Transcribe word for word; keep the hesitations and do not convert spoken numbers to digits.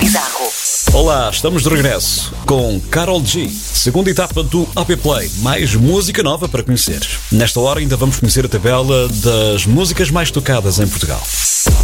Bizarro. Olá, estamos de regresso com Karol G, segunda etapa do A P Play, mais música nova para conhecer. Nesta hora ainda vamos conhecer a tabela das músicas mais tocadas em Portugal.